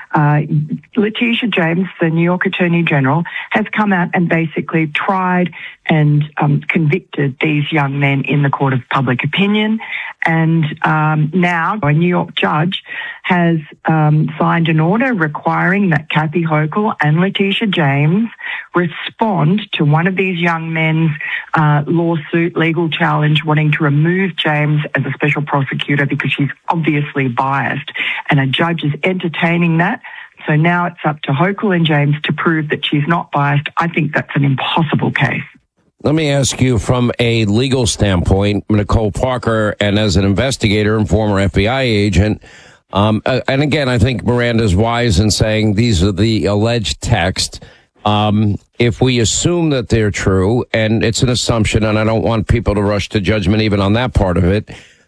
Letitia James, the New York Attorney General, has come out and basically tried and convicted these young men in the court of public opinion. And now a New York judge has signed an order requiring that Kathy Hochul and Letitia James respond to one of these young men's lawsuit, legal challenge, wanting to remove James as a special prosecutor because she's obviously biased. And a judge is entertaining that. So now it's up to Hochul and James to prove that she's not biased. I think that's an impossible case. Let me ask you from a legal standpoint, Nicole Parker, and as an investigator and former FBI agent, and again, I think Miranda's wise in saying these are the alleged texts. If we assume that they're true, and it's an assumption, and I don't want people to rush to judgment even on that part of it,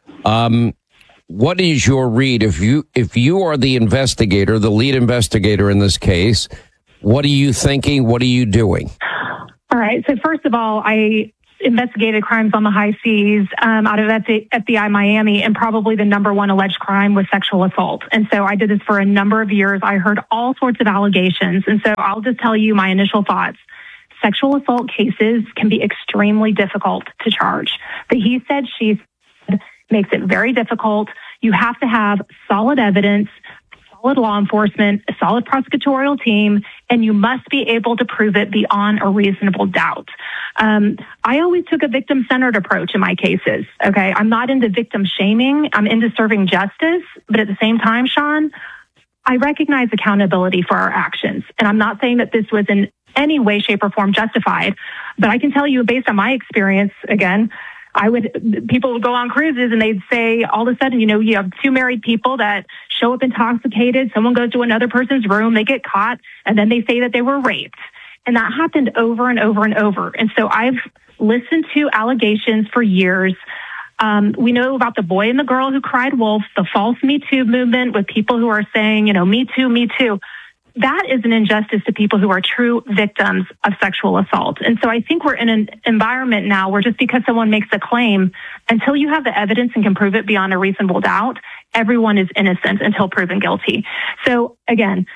what is your read? If you are the investigator, the lead investigator in this case, what are you thinking? What are you doing? All right. So first of all, I investigated crimes on the high seas out of FBI Miami, and probably the number one alleged crime was sexual assault. And so I did this for a number of years. I heard all sorts of allegations. And so I'll just tell you my initial thoughts. Sexual assault cases can be extremely difficult to charge. The he said, she said makes it very difficult. You have to have solid evidence, solid law enforcement, a solid prosecutorial team, and you must be able to prove it beyond a reasonable doubt. I always took a victim-centered approach in my cases, okay? I'm not into victim shaming. I'm into serving justice. But at the same time, Sean, I recognize accountability for our actions. And I'm not saying that this was in any way, shape, or form justified. But I can tell you, based on my experience, again, people would go on cruises and they'd say all of a sudden, you have two married people that show up intoxicated. Someone goes to another person's room, they get caught, and then they say that they were raped. And that happened over and over and over. And so I've listened to allegations for years. We know about the boy and the girl who cried wolf, the false Me Too movement with people who are saying, me too, me too. That is an injustice to people who are true victims of sexual assault. And so I think we're in an environment now where just because someone makes a claim, until you have the evidence and can prove it beyond a reasonable doubt, everyone is innocent until proven guilty. So again,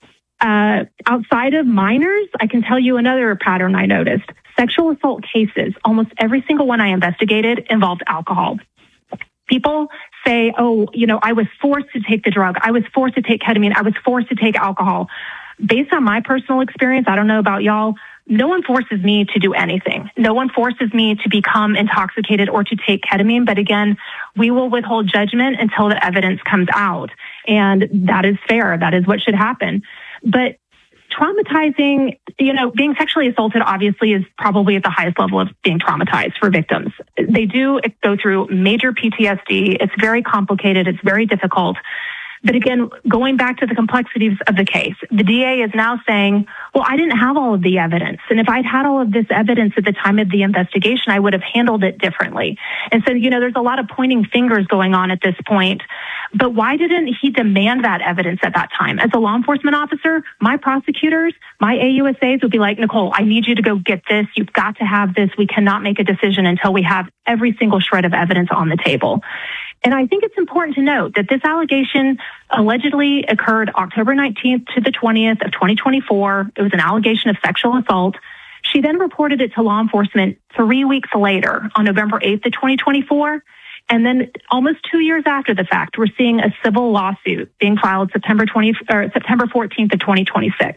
outside of minors, I can tell you another pattern I noticed. Sexual assault cases, almost every single one I investigated involved alcohol. People say, I was forced to take the drug. I was forced to take ketamine. I was forced to take alcohol. Based on my personal experience, I don't know about y'all, no one forces me to do anything. No one forces me to become intoxicated or to take ketamine. But again, we will withhold judgment until the evidence comes out. And that is fair. That is what should happen. But traumatizing, being sexually assaulted obviously is probably at the highest level of being traumatized for victims. They do go through major PTSD. It's very complicated. It's very difficult. But again, going back to the complexities of the case, the DA is now saying, well, I didn't have all of the evidence. And if I'd had all of this evidence at the time of the investigation, I would have handled it differently. And so, there's a lot of pointing fingers going on at this point. But why didn't he demand that evidence at that time? As a law enforcement officer, my prosecutors, my AUSAs would be like, Nicole, I need you to go get this. You've got to have this. We cannot make a decision until we have every single shred of evidence on the table. And I think it's important to note that this allegation allegedly occurred October 19th to the 20th of 2024. It was an allegation of sexual assault. She then reported it to law enforcement 3 weeks later on November 8th of 2024. And then almost 2 years after the fact, we're seeing a civil lawsuit being filed September 14th of 2026.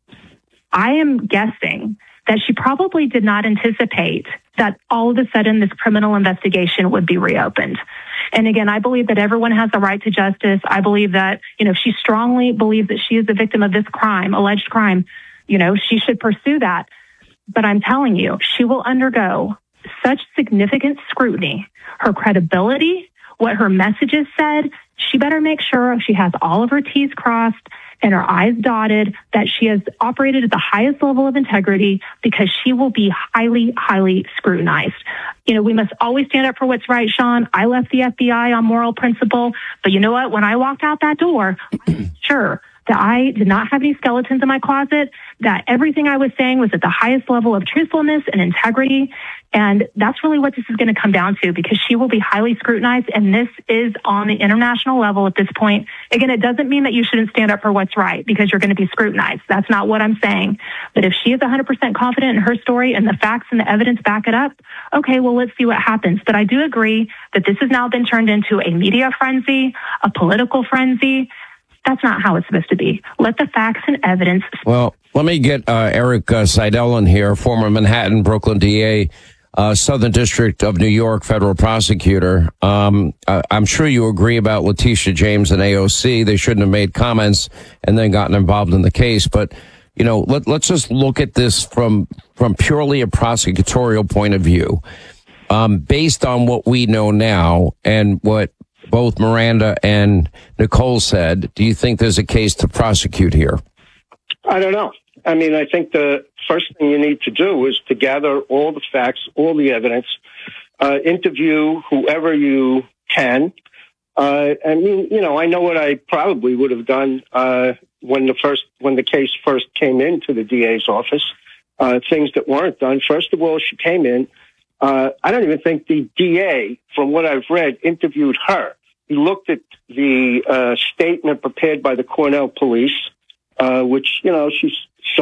I am guessing that she probably did not anticipate that all of a sudden this criminal investigation would be reopened. And again, I believe that everyone has the right to justice. I believe that, if she strongly believes that she is the victim of this crime, alleged crime, she should pursue that. But I'm telling you, she will undergo such significant scrutiny. Her credibility, what her messages said, she better make sure she has all of her T's crossed and her I's dotted, that she has operated at the highest level of integrity, because she will be highly, highly scrutinized. We must always stand up for what's right, Sean. I left the FBI on moral principle, but you know what? When I walked out that door, I'm sure that I did not have any skeletons in my closet, that everything I was saying was at the highest level of truthfulness and integrity. And that's really what this is going to come down to, because she will be highly scrutinized. And this is on the international level at this point. Again, it doesn't mean that you shouldn't stand up for what's right because you're going to be scrutinized. That's not what I'm saying. But if she is 100% confident in her story and the facts and the evidence back it up, okay, well, let's see what happens. But I do agree that this has now been turned into a media frenzy, a political frenzy. That's not how it's supposed to be. Let the facts and evidence. Well, let me get Eric Seidel in here, former Manhattan, Brooklyn DA, Southern District of New York federal prosecutor. I'm sure you agree about Letitia James and AOC. They shouldn't have made comments and then gotten involved in the case. But, you know, let's just look at this from purely a prosecutorial point of view. Based on what we know now and what both Miranda and Nicole said, do you think there's a case to prosecute here? I don't know. I mean, I think the first thing you need to do is to gather all the facts, all the evidence, interview whoever you can. I mean, you know, I know what I probably would have done when the case first came into the DA's office. Things that weren't done. First of all, she came in. I don't even think the DA, from what I've read, interviewed her. He looked at the statement prepared by the Cornell police, which, you know, she's